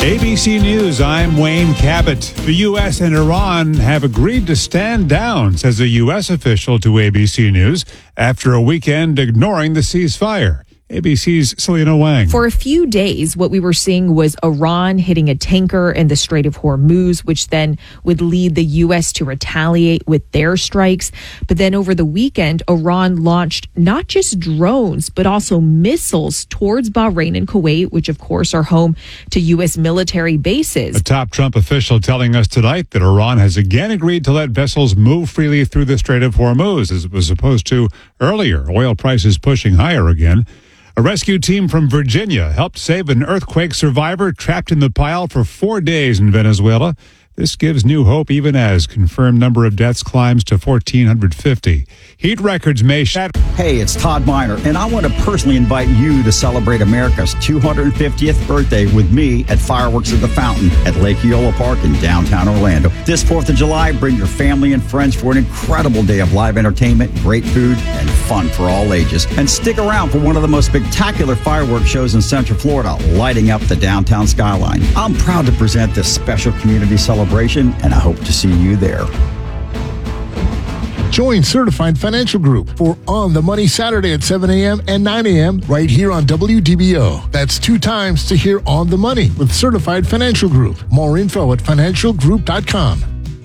ABC News, I'm Wayne Cabot. The U.S. and Iran have agreed to stand down, says a U.S. official to ABC News, after a weekend ignoring the ceasefire. ABC's Selena Wang. For a few days, what we were seeing was Iran hitting a tanker in the Strait of Hormuz, which then would lead the U.S. to retaliate with their strikes. But then over the weekend, Iran launched not just drones, but also missiles towards Bahrain and Kuwait, which of course are home to U.S. military bases. A top Trump official telling us tonight that Iran has again agreed to let vessels move freely through the Strait of Hormuz, as it was supposed to earlier. Oil prices pushing higher again. A rescue team from Virginia helped save an earthquake survivor trapped in the pile for 4 days in Venezuela. This gives new hope even as confirmed number of deaths climbs to 1,450. Heat records may shatter. Hey, it's Todd Miner, and I want to personally invite you to celebrate America's 250th birthday with me at Fireworks at the Fountain at Lake Eola Park in downtown Orlando. This 4th of July, bring your family and friends for an incredible day of live entertainment, great food, and fun for all ages. And stick around for one of the most spectacular fireworks shows in Central Florida, lighting up the downtown skyline. I'm proud to present this special community celebration, and I hope to see you there. Join Certified Financial Group for On the Money Saturday at 7 a.m. and 9 a.m. right here on WDBO. That's 2 times to hear On the Money with Certified Financial Group. More info at financialgroup.com.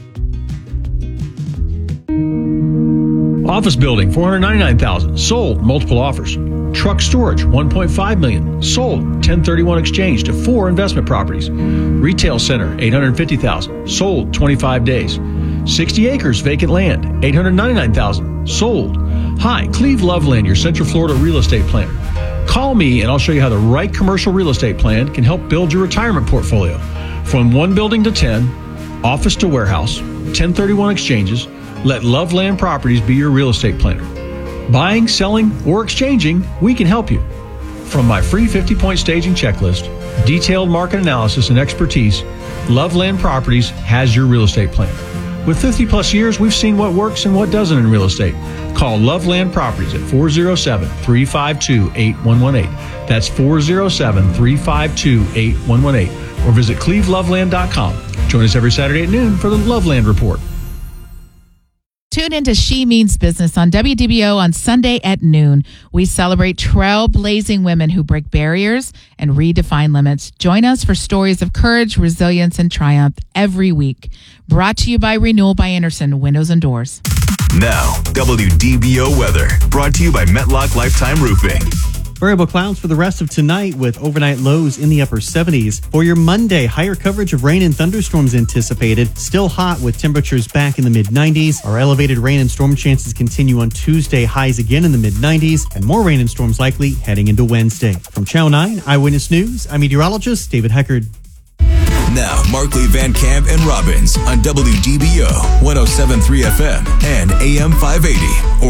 Office building, $499,000. Sold, multiple offers. Truck storage, $1.5 million. Sold, 1031 exchange to 4 investment properties. Retail center, $850,000. Sold, 25 days. 60 acres vacant land, $899,000. Sold. Hi, Cleve Loveland, your Central Florida real estate planner. Call me and I'll show you how the right commercial real estate plan can help build your retirement portfolio. From 1 building to 10, office to warehouse, 1031 exchanges. Let Loveland Properties be your real estate planner. Buying, selling, or exchanging, we can help you. From my free 50-point staging checklist, detailed market analysis, and expertise, Loveland Properties has your real estate plan. With 50-plus years, we've seen what works and what doesn't in real estate. Call Loveland Properties at 407-352-8118. That's 407-352-8118. Or visit cleveloveland.com. Join us every Saturday at noon for the Loveland Report. Tune into She Means Business on WDBO on Sunday at noon. We celebrate trailblazing women who break barriers and redefine limits. Join us for stories of courage, resilience, and triumph every week. Brought to you by Renewal by Anderson Windows and Doors. Now, WDBO weather. Brought to you by Metlock Lifetime Roofing. Variable clouds for the rest of tonight with overnight lows in the upper 70s. For your Monday, higher coverage of rain and thunderstorms anticipated. Still hot with temperatures back in the mid-90s. Our elevated rain and storm chances continue on Tuesday, highs again in the mid-90s, and more rain and storms likely heading into Wednesday. From Channel 9 Eyewitness News, I'm meteorologist David Heckard. Now, Markley, Van Camp, and Robbins on WDBO 107.3 FM and AM 580.